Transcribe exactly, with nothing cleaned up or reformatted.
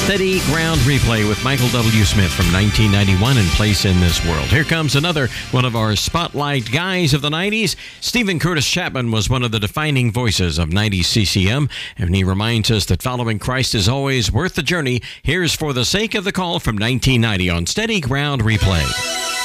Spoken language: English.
Steady Ground Replay with Michael W. Smith from nineteen ninety-one and Place in This World. Here comes another one of our spotlight guys of the nineties. Stephen Curtis Chapman was one of the defining voices of nineties C C M, and he reminds us that following Christ is always worth the journey. Here's For the Sake of the Call from nineteen ninety on Steady Ground Replay.